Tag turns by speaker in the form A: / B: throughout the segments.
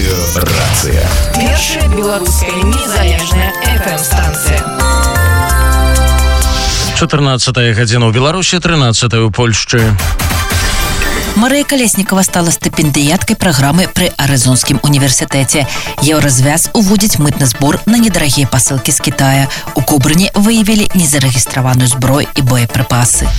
A: Радыёрацыя.
B: Першая беларуская незалежная FM-станцыя.
C: 14 гадзіна ў Беларусі, 13 ў Польшчы.
D: Марыя Калеснікова стала стипендыяткай праграмы пры Арызонскім універсітэце. Еўразвяз уводзіць мытны збор на недарагія пасылкі з Китая. У Кобрыні выявілі незарэгістраваную зброю і боепрыпасы.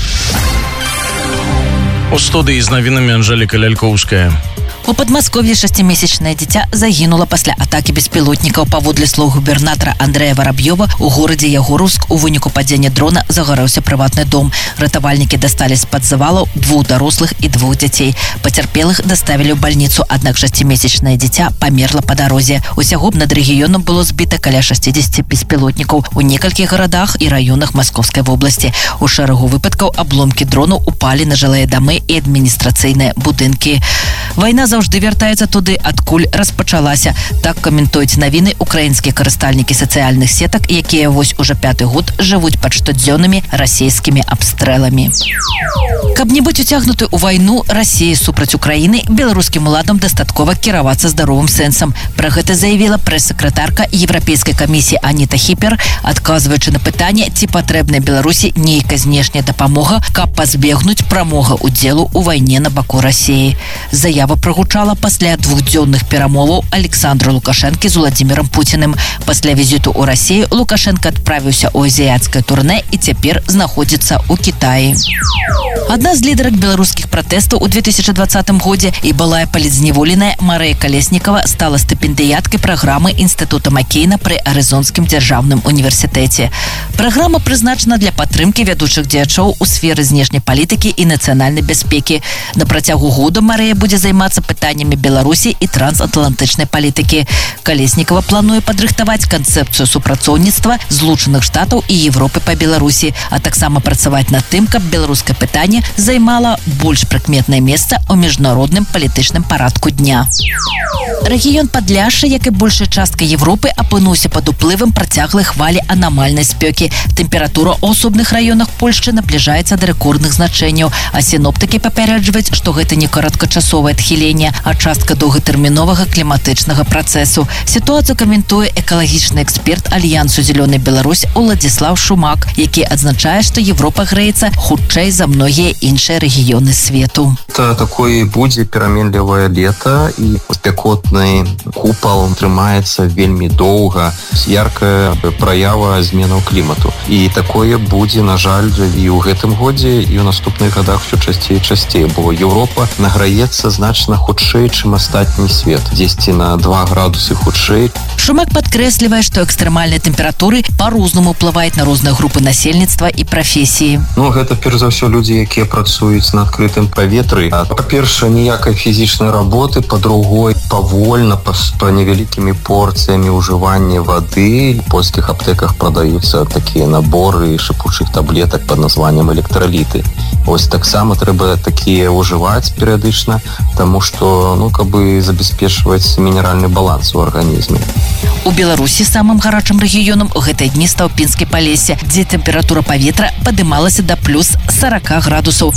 C: У студыі з навінамі Анжэліка Лялькоўская.
D: У Падмасков'і 6-месячнае дзіця загінула пасля атакі беспілотнікаў. Паводле слоў губернатара Андрэя Вараб'ёва, у горадзе Ягораўск у выніку падзення дрона загарэўся прыватны дом. Ратавальнікі дасталі з-пад завалаў 2 дарослых і 2 дзяцей. Пацярпелых даставілі ў бальніцу, аднак 6-месячнае дзіця памерла па дарозе. Усяго над рэгіёнам было збіта каля 60 беспілотнікаў у некалькіх гарадах і раёнах Маскоўскай вобласці. У шэрагу выпадкаў абломкі дронаў упалі на жылыя дамы і адміністрацыйныя будынкі. Вайна заўжды вяртаецца туды, адкуль распачалася. Так каментуюць навіны украінскія карыстальнікі сацыяльных сетак, якія вось уже 5-й год жывуць пад штодзённымі расійскімі абстрэламі. Каб не быць уцягнуты ў вайну Расіі супраць Украіны, беларускім уладам дастаткова кіравацца здаровым сэнсам. Пра гэта заявіла прэс-сакратарка Еўрапейскай камісіі Аніта Хіпер, адказваючы на пытанне, ці патрэбная Беларусі нейкая знешняя дапамога, каб пазбегнуць прамога ўдзелу ў вайне на баку Расіі. Заява прагучала пасля 2-дзённых перамоваў Александру Лукашэнкі з Уладзімірам Пуціным. Пасля візіту ў Расію Лукашэнка адправіўся ў азіяцкае турнэ і цяпер знаходзіцца ў Кітаі. Адна з лідарак беларускіх пратэстаў у 2020 годзе і былая палітзняволеная Марыя Калеснікова стала стипендыяткай праграмы Інстытута Маккейна пры Арызонскім дзяржаўным універсітэце. Праграма прызначана для падтрымкі вядучых дзеячоў у сферы знешняй палітыкі і нацыянальнай бяспекі. На працягу года Марыя будзе займацца пытаннямі Беларусі і трансатлантычнай палітыкі. Калеснікова плануе падрыхтаваць канцэпцыю супрацоўніцтва Злучаных Штатаў і Европы па Беларусі, а таксама працаваць над тым, каб беларускае пытанне займала больш прыкметнае месца ў міжнародным палітычным парадку дня. Рэгіён Падляшша, як і большая частка Европы, апынуўся пад уплывам працяглай хвалі анамальнай спёкі. Тэмпература ў асобных раёнах Польшчы набліжаецца да рэкордных значэнняў, а сіноптыкі папярэджваюць, што гэта не кароткачасовае адхіленне, а частка доўгатэрміновага кліматычнага працэсу. Сітуацыю каментуе экалагічны эксперт Альянсу Зелёная Беларусь Уладзіслаў Шумак, які адзначае, што Европа грэецца хутчэй за многія іншыя рэгіёны свету.
E: Это такое будзе пераменлівае лета, і спякотны купал трымаецца вельмі доўга, яркая праява зменаў клімату. І такое будзе, на жаль, і ў гэтым годзе, і ў наступных гадах усё часцей і часцей, бо Европа награецца значна хутчэй, чым астатні свет. 10 на 2 градусы хутчэй.
D: Шумак падкрэслівае, што экстрэмальныя тэмпературы па-рознаму ўплываюць на розныя групы насельніцтва і прафесіі.
E: Гэта перш за ўсё людзі, якія працуюць на адкрытым паветры. Па-першае, ніякай фізічнай работы, па-другой, павольна, па невялікімі порцыямі ўжывання вады. В польскіх аптэках прадаюцца такія наборы шыпучых таблетак пад названнем электраліты. Вось таксама трэба такія ўжываць перыядычна, таму што, каб забяспечваць мінеральны баланс у арганізме.
D: У Беларусі самым гарачым рэгіёнам у гэтыя дні стаў Пінскі Палессе, дзе тэмпература паветра падымалася да плюс 40 градусаў.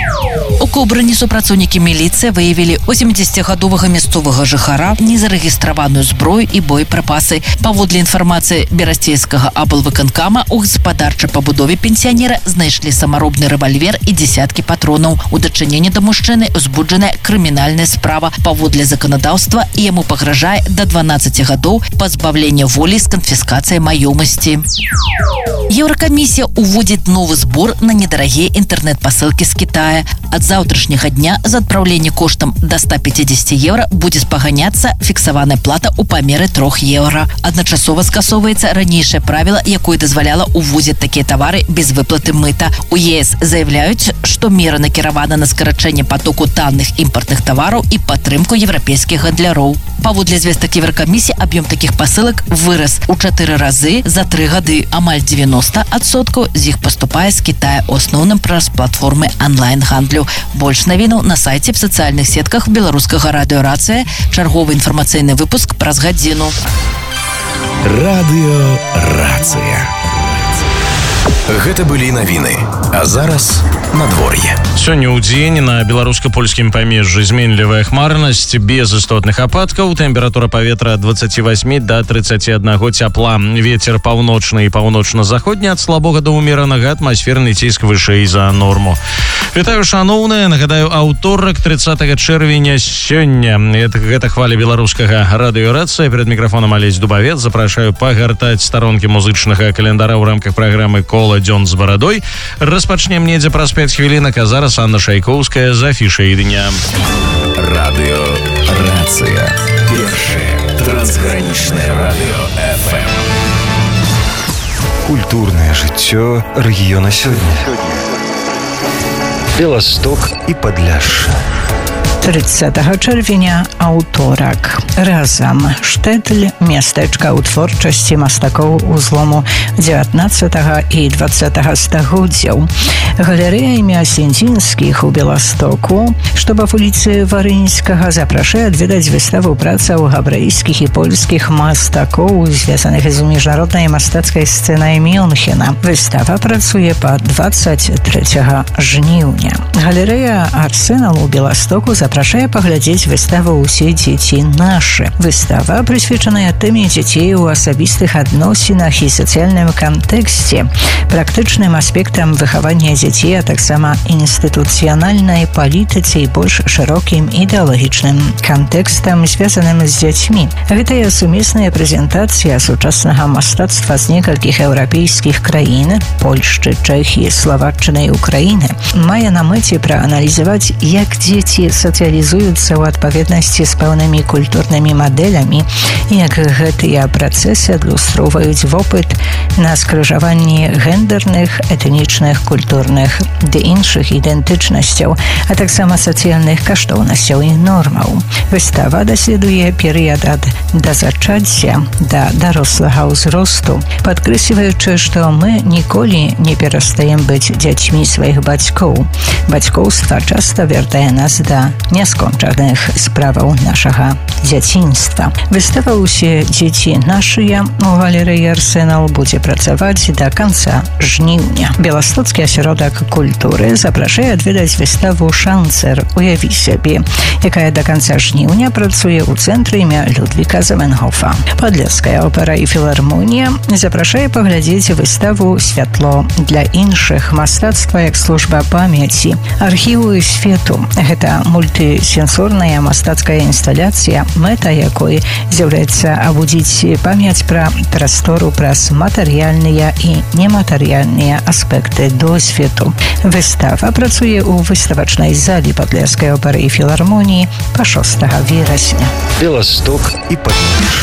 D: У Кобрыні супрацоўнікі міліцыі выявілі 80-гадовага мясцовага жыхара, незарэгістраваную зброю і боепрыпасы. Паводле інфармацыі Берасцейскага аблвыканкама, у гаспадарчай пабудове пенсіянера знайшлі самаробны рэвальвер і дзесяткі патронаў. У дачыненні да мужчыны узбуджаная крымінальная справа. Паводле заканадаўства яму пагражае да 12 гадоў пазбаўлення волі з канфіскацыяй маёмасці. Еўракамісія уводзіць новы збор на недарагія інтэрнэт-пасылкі з Китая. Ад заўтрашняга дня за адпраўленне коштам да 150 еўра будзе спаганяцца фіксаваная плата ў памеры 3 еўра. Адначасова скасоўваецца ранейшае правіла, якое дазваляла увозіць такія тавары без выплаты мыта. У ЕС заявляюць, што мера накіравана на скарачэнне потоку танных імпартных тавараў і падтрымку еўрапейскіх гандляроў. Паводле звестак Еўракамісіі, аб'ём такіх пасылак вырас у 4 разы за 3 гады. Амаль 90% з іх паступае з Китая, у асноўным праз платформы онлайн-гандлю. Больш навінаў на сайце в сацыяльных сетках беларускага радыёрацыя. Чарговы інфармацыйны выпуск праз гадзіну.
A: Радыёрацыя. Гэта былі навіны. А зараз надвор'е.
C: Сёння ў дзень на беларуска-польскім памежжы зменлівая хмарнасць без істотных ападкаў. Тэмпература паветра ад 28 до 31 цяпла. Вецер паўночны і паўночна-заходні ад слабога да ўмеранага, атмасферны ціск вышэй за норму. Вітаю, шаноўныя. Нагадаю, аўторак 30 чэрвеня сёння. Гэта хваля беларускага радыёрацыя. Перад мікрафонам Алесь Дубавец. Запрашаю пагартаць старонкі музычнага календара ў рамках праграмы «Кола дзён з барадой». Распачнем недзе праз 5 хвілінак, а зараз Анна Шайкоўская з афішай дня.
A: Радыёрацыя. Першае трансгранічнае радыё FM. Культурнае жыццё рэгіёна сёння. Беласток і Падляшша.
F: 30 чэрвеня аўторак. Разам Штэтль, мястэчка ў творчасці мастакоў узлому 19 і 20 стагоддзяў. Галерэя імя Сендзінскіх у Беластоку, што па вуліцы Варынскага, запрашае адведаць выставу працаў габрэйскіх і польскіх мастакоў, звязаных з міжнароднай мастацкай сцэнай Мюнхена. Выстава працуе па 23 жніўня. Галерэя Арсенал у Беластоку запрашае паглядзець выставу «Усе дзеці нашы». Выстава прысвечаная тэме дзяцей у асабістых адносінах і сацыяльным кантэксце, практычным аспектам выхавання дзяцей, а таксама інстытуцыянальнай палітыцы і больш шырокім ідэалагічным кантэкстам, звязаным з дзяцьмі. Гэтая сумесная прэзентацыя сучаснага мастацтва з некалькіх еўрапейскіх краін – Польшчы, Чэхіі, Славаччыны і Украіны – мае на мэце прааналізаваць, як дзеці сацыялізуюцца ў адпаведнасці з пэўнымі культурнымі мадэлямі, як гэтыя працэсы адлюстроўваюць вопыт на скрыжаванні гендерных, этнічных, культурных ды іншых ідэнтычнасцяў, а таксама сацыяльных каштоўнасцяў і нормаў. Выстава даследуе перыяд ад дазачацця да дарослага ўзросту, падкрэсліваючы, што мы ніколі не перастаем быць дзяцьмі сваіх бацькоў. Бацькоўства часта вяртае нас да няскончаных справаў нашага дзяцінства. Выстава «Усе дзеці нашыя» у галерэі Арсенал будзе працаваць да канца жніўня. Беластоцкі асяродак культуры запрашае адведаць выставу «Шанцер. Уяві сябе», якая да канца жніўня працуе ў цэнтры імя Людвіка Заменгофа. Падляшская опера і філармонія запрашае паглядзець выставу «Святло для іншых. Мастацтва як служба памяці». Архівы свету. Гэта мультысенсорная мастацкая інсталяцыя, мэта якой з'яўляецца абудзіць памяць пра прастору праз матэрыяльныя і нематэрыяльныя аспекты досведу. Выстава працуе ў выставачнай залі Падляшскай оперы і філармоніі па 6 верасня.
A: Беласток і Падляшша.